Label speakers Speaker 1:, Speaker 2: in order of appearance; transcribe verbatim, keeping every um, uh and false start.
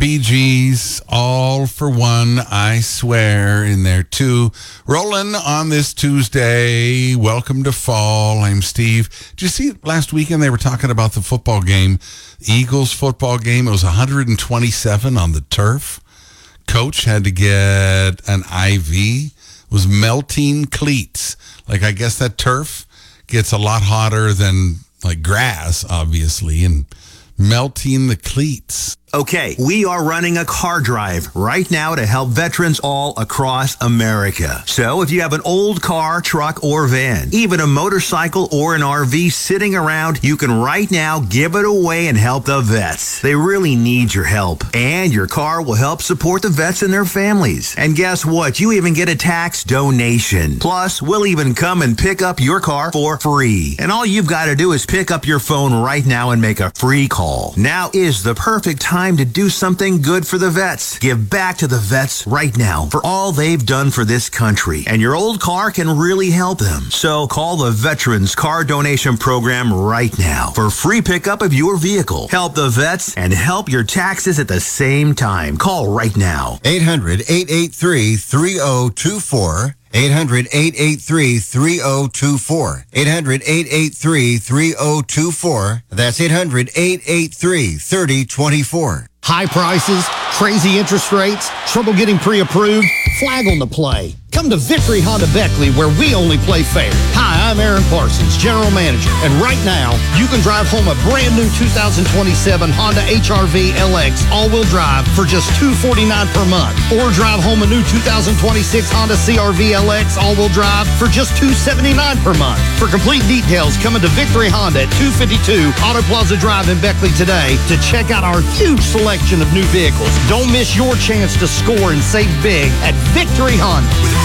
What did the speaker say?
Speaker 1: Bee Gees, All for One, I Swear, in there too. Rolling on this Tuesday. Welcome to fall. I'm Steve. Did you see last weekend they were talking about the football game, Eagles football game? It was one hundred twenty-seven on the turf. Coach had to get an I V. It was melting cleats. Like, I guess that turf gets a lot hotter than like grass, obviously, and melting the cleats.
Speaker 2: Okay, we are running a car drive right now to help veterans all across America. So if you have an old car, truck, or van, even a motorcycle or an R V sitting around, you can right now give it away and help the vets. They really need your help. And your car will help support the vets and their families. And guess what? You even get a tax donation. Plus, we'll even come and pick up your car for free. And all you've got to do is pick up your phone right now and make a free call. Now is the perfect time to do something good for the vets. Give back to the vets right now for all they've done for this country. And your old car can really help them. So call the Veterans Car Donation Program right now for free pickup of your vehicle. Help the vets and help your taxes at the same time. Call right now.
Speaker 3: eight hundred, eight eight three, three oh two four. eight hundred, eight eight three, three oh two four. eight hundred, eight eight three, three oh two four. That's eight hundred, eight eight three, three oh two four.
Speaker 4: High prices, crazy interest rates, trouble getting pre-approved? Flag on the play. Come to Victory Honda Beckley, where we only play fair. Hi, I'm Aaron Parsons, General Manager, and right now, you can drive home a brand new two thousand twenty-seven Honda H R V L X all-wheel drive for just two hundred forty-nine dollars per month, or drive home a new two thousand twenty-six Honda C R V L X all-wheel drive for just two hundred seventy-nine dollars per month. For complete details, come into Victory Honda at two fifty-two Auto Plaza Drive in Beckley today to check out our huge selection of new vehicles. Don't miss your chance to score and save big at Victory Honda.
Speaker 5: With